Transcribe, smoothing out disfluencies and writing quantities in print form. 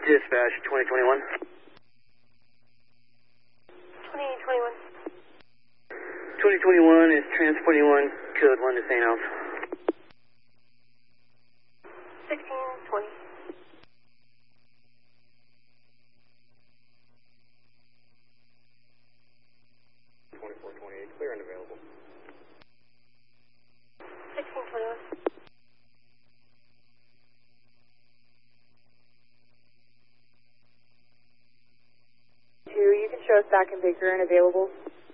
Dispatch 2021. 2021. 2021 is transporting one, code 1 to St. House. 1620. 2428, clear and available. 1621. You can show us back in Baker and available.